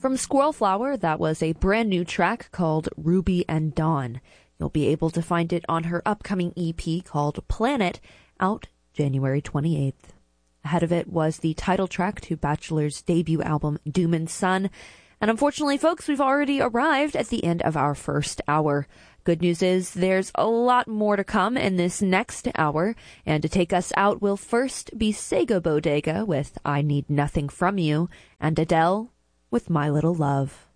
From Squirrel Flower, that was a brand new track called Ruby and Dawn. You'll be able to find it on her upcoming EP called Planet, out January 28th. Ahead of it was the title track to Bachelor's debut album, Doom and Sun. And unfortunately, folks, we've already arrived at the end of our first hour. Good news is there's a lot more to come in this next hour. And to take us out will first be Sega Bodega with I Need Nothing From You, and Adele with My Little Love.